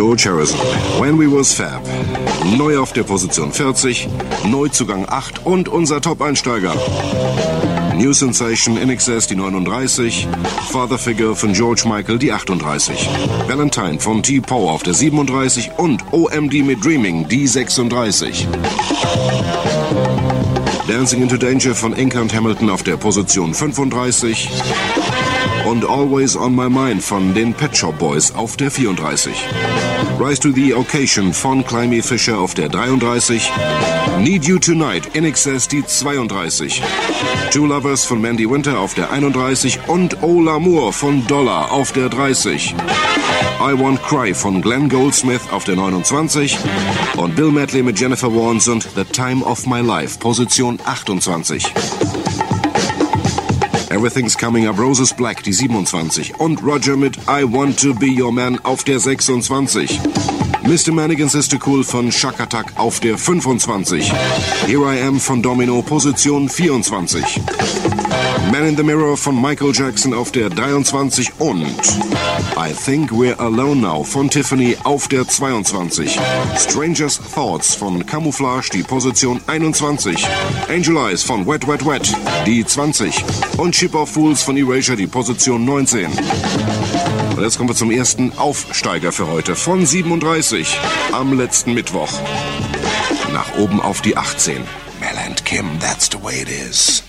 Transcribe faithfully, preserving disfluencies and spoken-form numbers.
George Harrison, When We Was Fab. Neu auf der Position vierzig, Neuzugang acht und unser Top-Einsteiger. New Sensation In Excess die neununddreißig, Father Figure von George Michael die achtunddreißig, Valentine von T-Power auf der siebenunddreißig und O M D mit Dreaming die sechsunddreißig. Dancing into Danger von Inca und Hamilton auf der Position fünfunddreißig und Always on My Mind von den Pet Shop Boys auf der vierunddreißig. Rise to the Occasion von Climby Fisher auf der dreiunddreißig, Need You Tonight In Excess die zweiunddreißig, Two Lovers von Mandy Winter auf der einunddreißig und Oh L'Amour von Dollar auf der dreißig. I Won't Cry von Glenn Goldsmith auf der neunundzwanzig und Bill Medley mit Jennifer Warnes und The Time of My Life, Position achtundzwanzig. Everything's Coming Up Roses Black, die siebenundzwanzig und Roger mit I Want to Be Your Man auf der sechsundzwanzig. Mister Mannequin Sister Cool von Shuck Attack auf der fünfundzwanzig. Here I Am von Domino, Position vierundzwanzig. Man in the Mirror von Michael Jackson auf der dreiundzwanzig und I Think We're Alone Now von Tiffany auf der zweiundzwanzig. Stranger's Thoughts von Camouflage, die Position einundzwanzig. Angel Eyes von Wet Wet Wet, die zwanzig. Und Ship of Fools von Erasure, die Position neunzehn. Und jetzt kommen wir zum ersten Aufsteiger für heute von siebenunddreißig am letzten Mittwoch. Nach oben auf die achtzehn. Mel and Kim, that's the way it is.